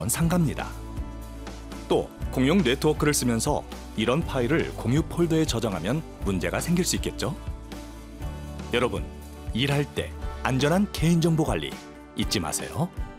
상가입니다. 또 공용 네트워크를 쓰면서 이런 파일을 공유 폴더에 저장하면 문제가 생길 수 있겠죠? 여러분, 일할 때 안전한 개인정보 관리 잊지 마세요.